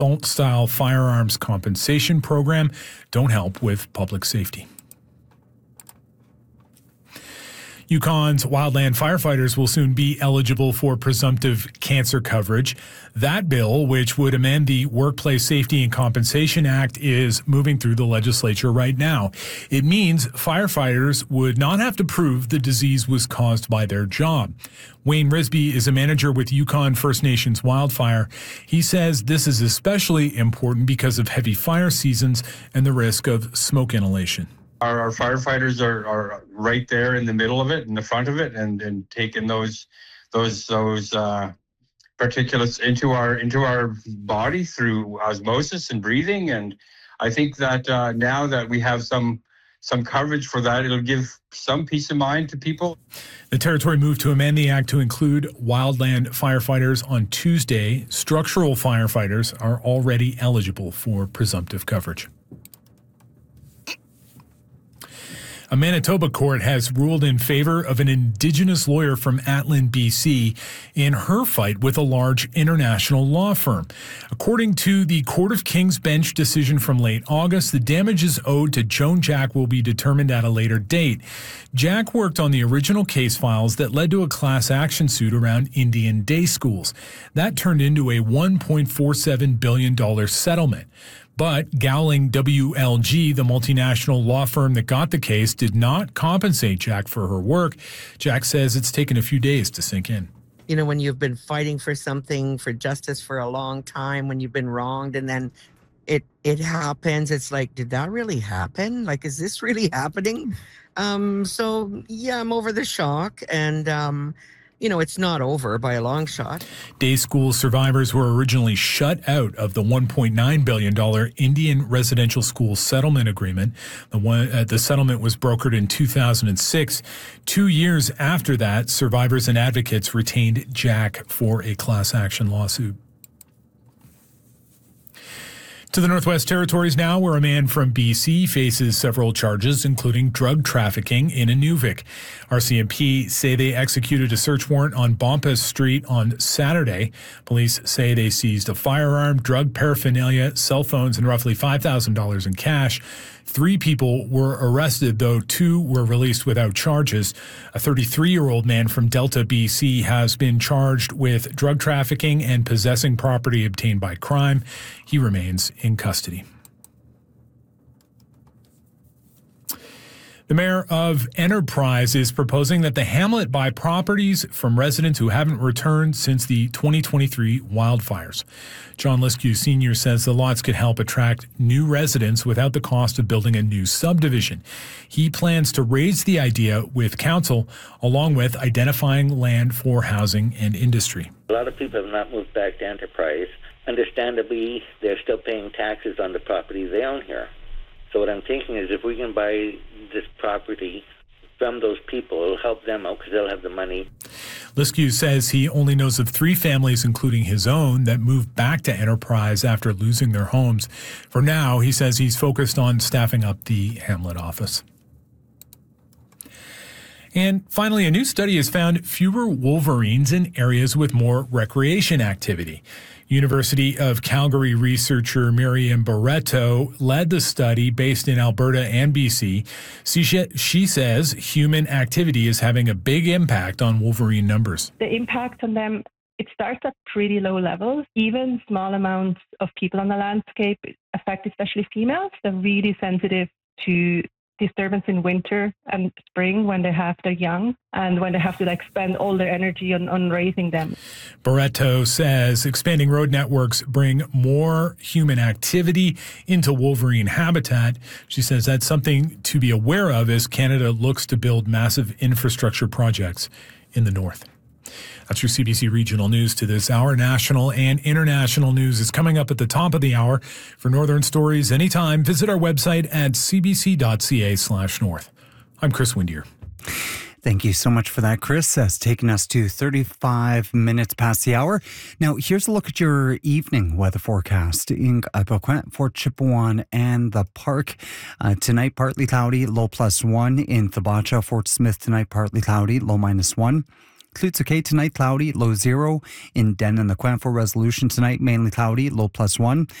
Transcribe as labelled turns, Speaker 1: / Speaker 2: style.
Speaker 1: assault-style firearms compensation program don't help with public safety. Yukon's wildland firefighters will soon be eligible for presumptive cancer coverage. That bill, which would amend the Workplace Safety and Compensation Act, is moving through the legislature right now. It means firefighters would not have to prove the disease was caused by their job. Wayne Risby is a manager with Yukon First Nations Wildfire. He says this is especially important because of heavy fire seasons and the risk of smoke inhalation.
Speaker 2: Our firefighters are right there in the middle of it, in the front of it, and taking those particulates into our body through osmosis and breathing. And I think that now that we have some coverage for that, it'll give some peace of mind to people.
Speaker 1: The Territory moved to amend the act to include wildland firefighters on Tuesday. Structural firefighters are already eligible for presumptive coverage. A Manitoba court has ruled in favor of an Indigenous lawyer from Atlin, BC, in her fight with a large international law firm. According to the Court of King's Bench decision from late August, the damages owed to Joan Jack will be determined at a later date. Jack worked on the original case files that led to a class action suit around Indian day schools. That turned into a $1.47 billion settlement. But Gowling WLG, the multinational law firm that got the case, did not compensate Jack for her work. Jack says it's taken a few days to sink in.
Speaker 3: You know, when you've been fighting for something, for justice for a long time, when you've been wronged, and then it happens, it's like, did that really happen? Like, is this really happening? So, yeah, I'm over the shock, and it's not over by a long shot.
Speaker 1: Day school survivors were originally shut out of the $1.9 billion Indian residential school settlement agreement. The settlement was brokered in 2006. 2 years after that, survivors and advocates retained Jack for a class action lawsuit. To the Northwest Territories now, where a man from BC faces several charges, including drug trafficking in Inuvik. RCMP say they executed a search warrant on Bompas Street on Saturday. Police say they seized a firearm, drug paraphernalia, cell phones, and roughly $5,000 in cash. 3 people were arrested, though 2 were released without charges. A 33-year-old man from Delta, BC, has been charged with drug trafficking and possessing property obtained by crime. He remains in custody. The mayor of Enterprise is proposing that the hamlet buy properties from residents who haven't returned since the 2023 wildfires. John Liskew Sr. says the lots could help attract new residents without the cost of building a new subdivision. He plans to raise the idea with council, along with identifying land for housing and industry.
Speaker 4: A lot of people have not moved back to Enterprise. Understandably, they're still paying taxes on the property they own here. So what I'm thinking is if we can buy this property from those people, it'll help them out because they'll have the money.
Speaker 1: Liskew says he only knows of 3 families, including his own, that moved back to Enterprise after losing their homes. For now, he says he's focused on staffing up the Hamlet office. And finally, a new study has found fewer wolverines in areas with more recreation activity. University of Calgary researcher Miriam Barreto led the study based in Alberta and BC. She says human activity is having a big impact on wolverine numbers.
Speaker 5: The impact on them, it starts at pretty low levels. Even small amounts of people on the landscape affect especially females. They're really sensitive to disturbance in winter and spring when they have their young and when they have to spend all their energy on raising them.
Speaker 1: Barreto says expanding road networks bring more human activity into wolverine habitat. She says that's something to be aware of as Canada looks to build massive infrastructure projects in the north. That's your CBC Regional News to this hour. National and international news is coming up at the top of the hour. For Northern stories anytime, visit our website at cbc.ca/north. I'm Chris Windier.
Speaker 6: Thank you so much for that, Chris. That's taken us to 35 minutes past the hour. Now, here's a look at your evening weather forecast in Alberta, Fort Chipewyan, and the Park. Tonight, partly cloudy, low +1. In Thibacha, Fort Smith, tonight, partly cloudy, low -1. Klutsuke tonight, cloudy, low 0. In Den and the Quanfo resolution tonight, mainly cloudy, low +1.